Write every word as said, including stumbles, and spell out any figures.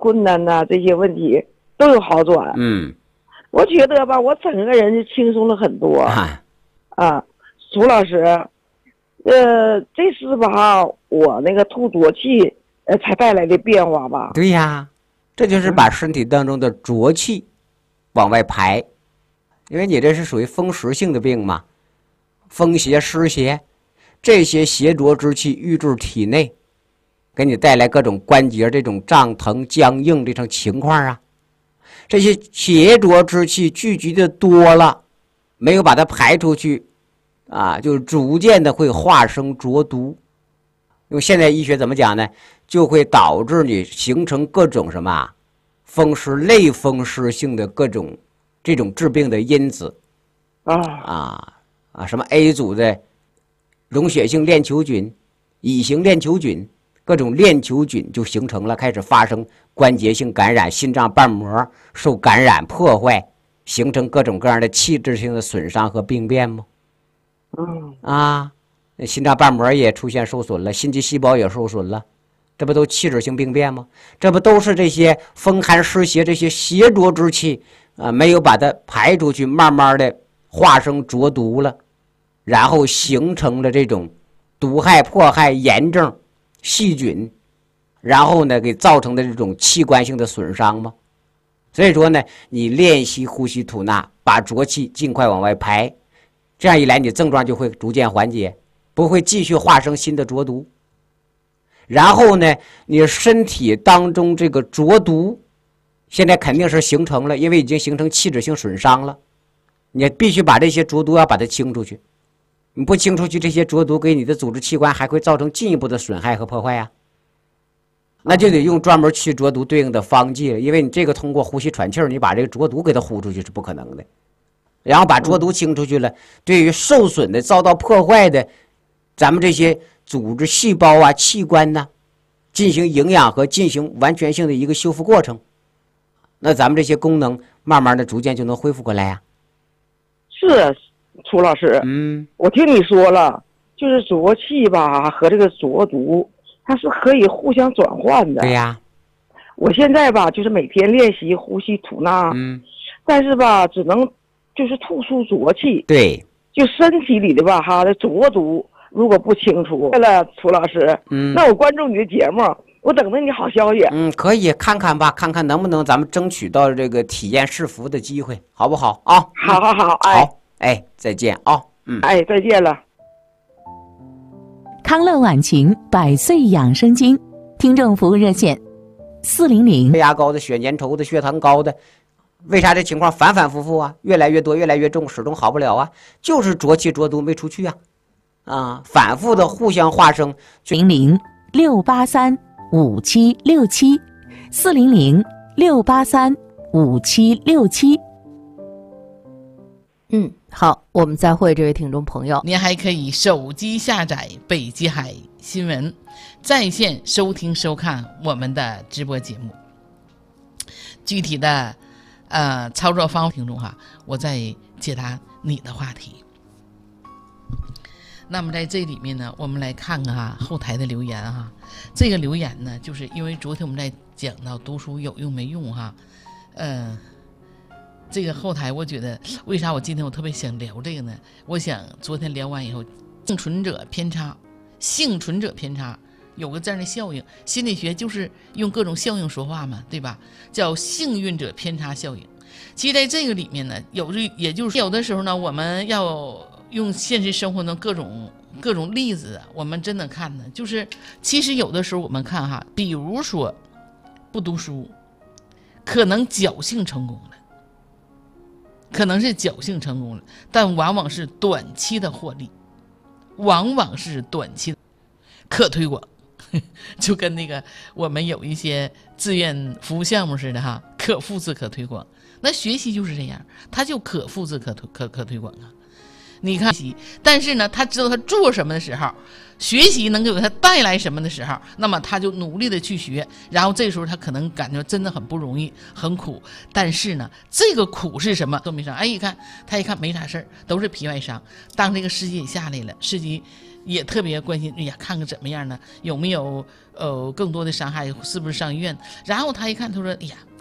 困难呐、啊，这些问题都有好转。 嗯， 我觉得吧，我整个人就轻松了很多。 啊， 啊，楚老师，呃，这是吧，我那个吐浊气，呃，才带来的变化吧？ 对呀，这就是把身体当中的浊气往外排，因为你这是属于风湿性的病嘛，风邪湿邪，这些邪浊之气郁滞体内，给你带来各种关节这种胀疼僵硬这种情况啊。这些邪浊之气聚集的多了，没有把它排出去啊，就逐渐的会化生浊毒。用现代医学怎么讲呢？就会导致你形成各种什么风湿类风湿性的各种这种致病的因子啊啊啊，什么 A 组的溶血性链球菌、乙型链球菌，各种链球菌就形成了，开始发生关节性感染，心脏瓣膜受感染破坏，形成各种各样的器质性的损伤和病变吗？ 嗯啊，心脏瓣膜也出现受损了，心肌细胞也受损了，这不都器质性病变吗？这不都是这些风寒湿邪这些邪浊之气啊，没有把它排出去，慢慢的化生浊毒了，然后形成了这种毒害、迫害、炎症、细菌，然后呢给造成的这种器官性的损伤吗？所以说呢，你练习呼吸吐纳，把浊气尽快往外排，这样一来，你症状就会逐渐缓解，不会继续化生新的浊毒。然后呢，你身体当中这个浊毒，现在肯定是形成了，因为已经形成器质性损伤了，你必须把这些浊毒要把它清出去。你不清出去，这些浊毒给你的组织器官还会造成进一步的损害和破坏啊。那就得用专门去浊毒对应的方剂了，因为你这个通过呼吸喘气儿，你把这个浊毒给它呼出去是不可能的。然后把浊毒清出去了，对于受损的、遭到破坏的，咱们这些组织细胞啊、器官呐、啊，进行营养和进行完全性的一个修复过程，那咱们这些功能慢慢的逐渐就能恢复过来呀、 啊。是，楚老师， 嗯， 我听你说了，就是浊气吧和这个浊毒，它是可以互相转换的。 对呀。 我现在吧，就是每天练习呼吸吐纳， 嗯， 但是吧，只能就是吐出浊气。 对， 就身体里的吧，哈的浊毒如果不清除了，楚老师， 嗯， 那我关注你的节目，我等着你好消息。 嗯，可以看看吧，看看能不能咱们争取到这个体验试服的机会，好不好啊？ 好好好，哎， 好，哎，再见啊，嗯， 哎，再见了。 康乐晚晴百岁养生经听众服务热线：四零零血压高的、血粘稠的、血糖高的。为啥这情况反反复复啊？越来越多，越来越重，始终好不了啊！就是浊气浊毒没出去啊，啊，反复的互相化生。 零零六八三五七六七，四零零六八三五七六七。 嗯，好，我们再会这位听众朋友。您还可以手机下载北极海新闻，在线收听收看我们的直播节目。具体的呃，操作方听众哈，我在解答你的话题。那么在这里面呢，我们来看看哈后台的留言哈。这个留言呢，就是因为昨天我们在讲到读书有用没用哈，呃，这个后台我觉得为啥我今天我特别想聊这个呢？我想昨天聊完以后，幸存者偏差，幸存者偏差。有个这样的效应，心理学就是用各种效应说话嘛，对吧？叫幸运者偏差效应。其实在这个里面呢，有的也就是有的时候呢，我们要用现实生活中各种各种例子，我们真的看呢，就是其实有的时候我们看哈，比如说不读书，可能侥幸成功了，可能是侥幸成功了，但往往是短期的获利，往往是短期的可推广。就跟那个我们有一些志愿服务项目似的哈，可复制可推广。那学习就是这样，它就可复制可推可可推广啊。你看，但是呢，他知道他做什么的时候，学习能给他带来什么的时候，那么他就努力的去学，然后这时候他可能感觉真的很不容易，很苦。但是呢，这个苦是什么都没伤。哎，一看他一看没啥事儿，都是皮外伤。当这个世界下来了，世界也特别关心，哎呀，看看怎么样呢？有没有呃更多的伤害？是不是上医院？然后他一看，他说：“哎呀，